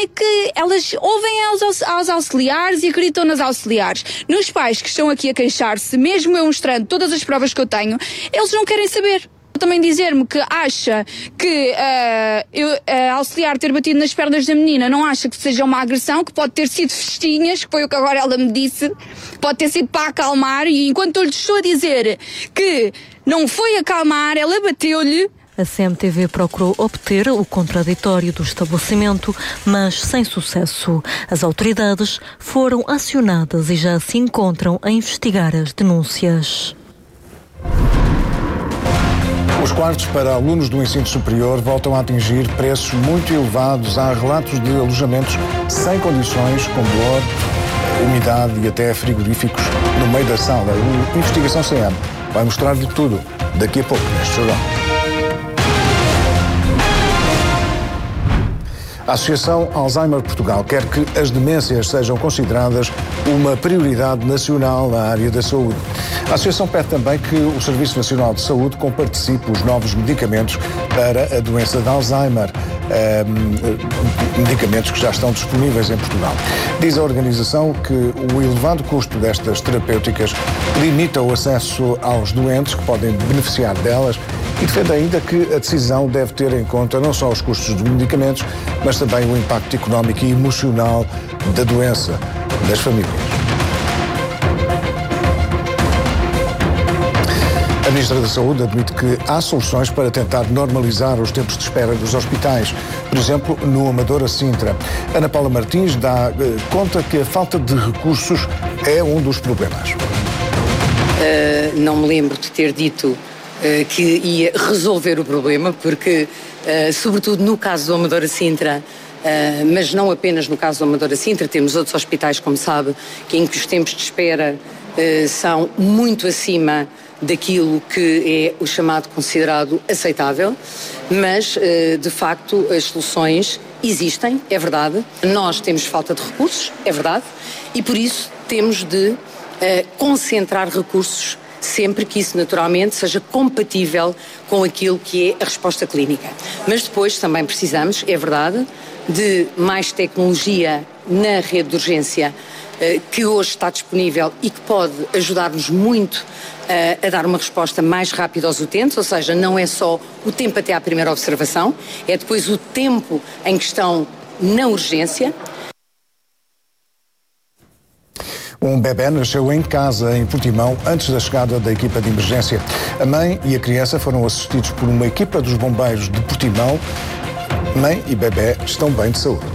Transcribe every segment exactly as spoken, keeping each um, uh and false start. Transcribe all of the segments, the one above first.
é que elas ouvem aos, aos auxiliares e acreditam nas auxiliares. Nos pais que estão aqui a queixar-se, mesmo eu mostrando todas as provas que eu tenho, eles não querem saber. Também dizer-me que acha que uh, eu, uh, auxiliar ter batido nas pernas da menina não acha que seja uma agressão, que pode ter sido festinhas, que foi o que agora ela me disse, pode ter sido para acalmar, e enquanto eu lhe estou a dizer que não foi acalmar, ela bateu-lhe. A C M T V procurou obter o contraditório do estabelecimento, mas sem sucesso. As autoridades foram acionadas e já se encontram a investigar as denúncias. Os quartos para alunos do ensino superior voltam a atingir preços muito elevados. Há relatos de alojamentos sem condições, com calor, umidade e até frigoríficos no meio da sala. A Investigação C M vai mostrar-lhe tudo daqui a pouco neste jornal. A Associação Alzheimer Portugal quer que as demências sejam consideradas uma prioridade nacional na área da saúde. A Associação pede também que o Serviço Nacional de Saúde comparticipe os novos medicamentos para a doença de Alzheimer, um, medicamentos que já estão disponíveis em Portugal. Diz a organização que o elevado custo destas terapêuticas limita o acesso aos doentes que podem beneficiar delas e defende ainda que a decisão deve ter em conta não só os custos dos medicamentos, mas também o impacto económico e emocional da doença das famílias. A Ministra da Saúde admite que há soluções para tentar normalizar os tempos de espera dos hospitais, por exemplo, no Amadora Sintra. Ana Paula Martins dá eh, conta que a falta de recursos é um dos problemas. Uh, não me lembro de ter dito uh, que ia resolver o problema, porque, uh, sobretudo no caso do Amadora Sintra, uh, mas não apenas no caso do Amadora Sintra, temos outros hospitais, como sabe, que em que os tempos de espera uh, são muito acima daquilo que é o chamado considerado aceitável, mas, de facto, as soluções existem, é verdade. Nós temos falta de recursos, é verdade, e por isso temos de uh, concentrar recursos sempre que isso naturalmente seja compatível com aquilo que é a resposta clínica. Mas depois também precisamos, é verdade, de mais tecnologia na rede de urgência uh, que hoje está disponível e que pode ajudar-nos muito a dar uma resposta mais rápida aos utentes, ou seja, não é só o tempo até à primeira observação, é depois o tempo em que estão na urgência. Um bebé nasceu em casa, em Portimão, antes da chegada da equipa de emergência. A mãe e a criança foram assistidos por uma equipa dos bombeiros de Portimão. Mãe e bebé estão bem de saúde.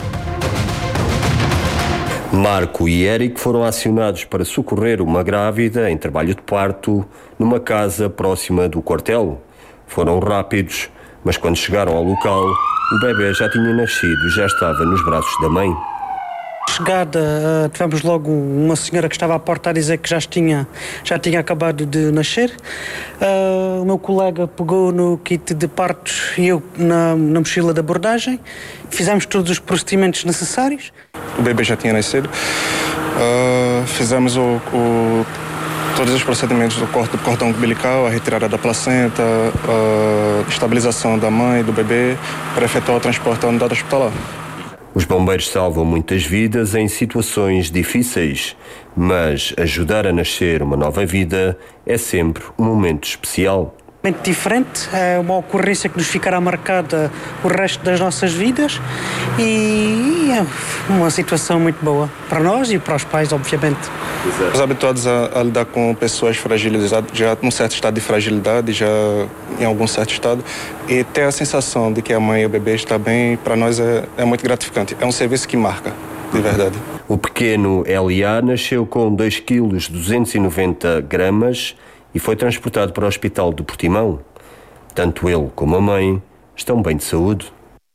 Marco e Eric foram acionados para socorrer uma grávida em trabalho de parto numa casa próxima do quartel. Foram rápidos, mas quando chegaram ao local, o bebê já tinha nascido e já estava nos braços da mãe. Chegada, tivemos logo uma senhora que estava à porta a dizer que já tinha, já tinha acabado de nascer. Uh, o meu colega pegou no kit de partos e eu na, na mochila de abordagem. Fizemos todos os procedimentos necessários. O bebê já tinha nascido. Uh, fizemos o, o, todos os procedimentos do corte do cordão umbilical, a retirada da placenta, a estabilização da mãe e do bebê para efetuar o transporte à unidade hospitalar. Os bombeiros salvam muitas vidas em situações difíceis, mas ajudar a nascer uma nova vida é sempre um momento especial. Muito diferente, é uma ocorrência que nos ficará marcada o resto das nossas vidas e é uma situação muito boa para nós e para os pais, obviamente. Estamos habituados a, a lidar com pessoas fragilizadas, já num certo estado de fragilidade, já em algum certo estado, e ter a sensação de que a mãe e o bebê estão bem, para nós é, é muito gratificante. É um serviço que marca, de verdade. O pequeno L A nasceu com dois quilos duzentos e noventa gramas e foi transportado para o Hospital de Portimão. Tanto ele como a mãe estão bem de saúde.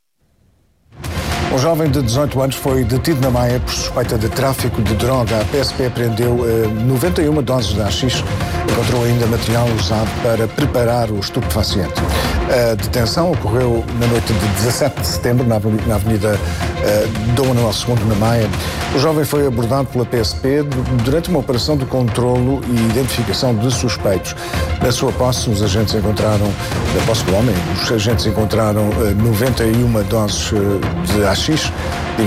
Um jovem de dezoito anos foi detido na Maia por suspeita de tráfico de droga. A P S P apreendeu uh, noventa e uma doses de haxixe. Encontrou ainda material usado para preparar o estupefaciente. A detenção ocorreu na noite de dezassete de setembro, na Avenida, na avenida uh, Dom Manuel segundo, na Maia. O jovem foi abordado pela P S P durante uma operação de controlo e identificação de suspeitos. Na sua posse, os agentes encontraram, na posse do homem, os agentes encontraram uh, noventa e uma doses uh, de haxixe.